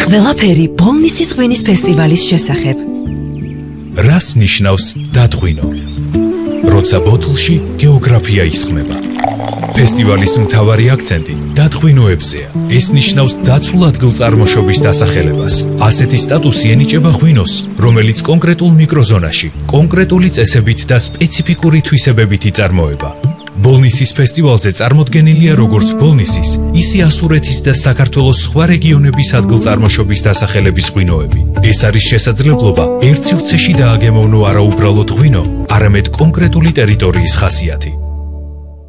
ყველაფერი ბოლნისის ღვინის ფესტივალის შესახებ. რას ნიშნავს დადღვინო? როცა ბოთლში გეოგრაფია ისხმება. ფესტივალის მთავარი აქცენტი დადღვინოებზეა. ეს ნიშნავს დაცულ ადგილწარმოშობის დასახელებას. ასეთი სტატუსი ენიჭება ღვინოს, რომელიც კონკრეტულ მიკროზონაში, კონკრეტული წესებით და სპეციფიკური თვისებებით იწარმოება. ბოლნისის ფესტივალზე წარმოდგენილია როგორც ბოლნისის, ისე ასურეთის და საქართველოს სხვა რეგიონების ადგილწარმოშობის დასახელების ღვინოები. ეს არის შესაძლებლობა ერთ სივრცეში დააგემოვნო არა უბრალოდ ღვინო, არამედ კონკრეტული ტერიტორიის ხასიათი.